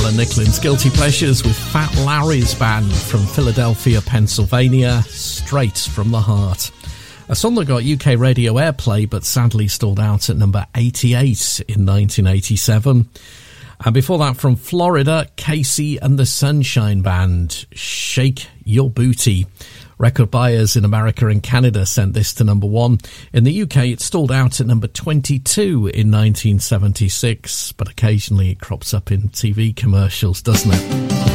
Alan Nicklin's Guilty Pleasures with Fat Larry's band from Philadelphia, Pennsylvania, Straight from the Heart. A song that got UK radio airplay but sadly stalled out at number 88 in 1987. And before that, from Florida, Casey and the Sunshine Band, Shake Your Booty. Record buyers in America and Canada sent this to number 1. In the UK, it stalled out at number 22 in 1976, but occasionally it crops up in TV commercials, doesn't it?